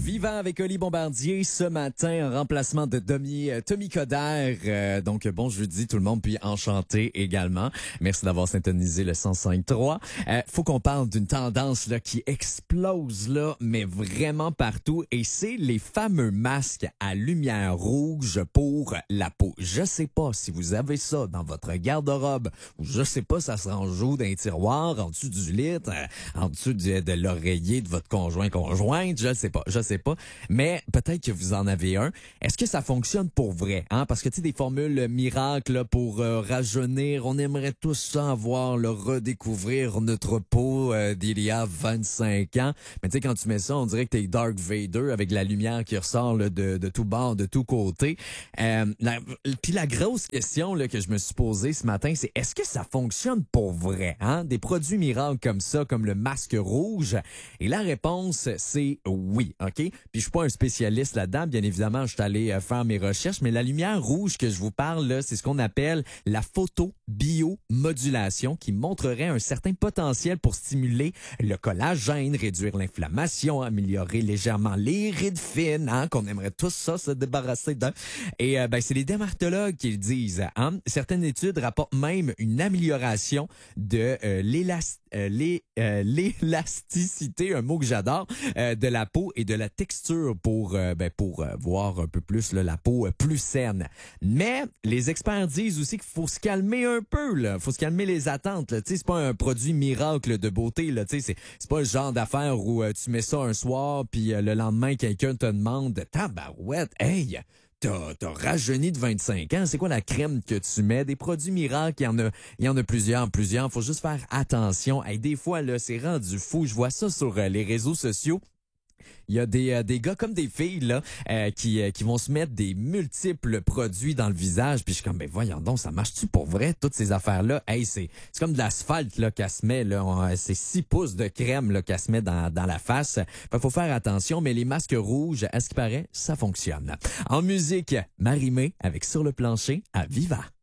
Vivant avec Oli Bombardier ce matin en remplacement de Tommy Coderre. Donc bon jeudi tout le monde, puis enchanté également. Merci d'avoir syntonisé le 105.3. Faut qu'on parle d'une tendance là qui explose là, mais vraiment partout, et c'est les fameux masques à lumière rouge pour la peau. Je sais pas si vous avez ça dans votre garde-robe, ou je sais pas, ça se range où, dans les tiroirs, en dessous du lit, en dessous de l'oreiller de votre conjointe, je sais pas. Mais peut-être que vous en avez un. Est-ce que ça fonctionne pour vrai? Hein? Parce que tu sais, des formules miracles là, pour rajeunir, on aimerait tous ça avoir, le redécouvrir notre peau d'il y a 25 ans. Mais tu sais, quand tu mets ça, on dirait que t'es Dark Vader avec la lumière qui ressort là, de tout bord, de tout côté. Puis la grosse question là, que je me suis posée ce matin, c'est est-ce que ça fonctionne pour vrai? Hein? Des produits miracles comme ça, comme le masque rouge? Et la réponse, c'est oui. OK? Puis je suis pas un spécialiste là-dedans, bien évidemment, je suis allé faire mes recherches, mais la lumière rouge que je vous parle là, c'est ce qu'on appelle la photobiomodulation, qui montrerait un certain potentiel pour stimuler le collagène, réduire l'inflammation, améliorer légèrement les rides fines, hein, qu'on aimerait tous ça se débarrasser d'un. Et c'est les dermatologues qui le disent. Hein? Certaines études rapportent même une amélioration de l'élasticité, un mot que j'adore, de la peau et de la texture pour voir un peu plus là, la peau plus saine. Mais les experts disent aussi qu'il faut se calmer un peu, là. Faut se calmer les attentes, là. Tu sais, c'est pas un produit miracle de beauté, là. Tu sais, c'est pas le genre d'affaire où tu mets ça un soir puis le lendemain quelqu'un te demande tabarouette, hey, T'as rajeuni de 25 ans. C'est quoi la crème que tu mets? Des produits miracles, il y en a plusieurs. Faut juste faire attention. Hey, des fois, là, c'est rendu fou. Je vois ça sur les réseaux sociaux. Il y a des gars comme des filles là qui vont se mettre des multiples produits dans le visage, puis je suis comme voyons donc, ça marche-tu pour vrai toutes ces affaires là? Hey, c'est comme de l'asphalte là qu'elle se met là, c'est 6 pouces de crème là qu'elle se met dans la face. Faut faire attention, mais les masques rouges, à ce qui paraît, ça fonctionne. En musique, Marie-Mé avec Sur le plancher à Viva.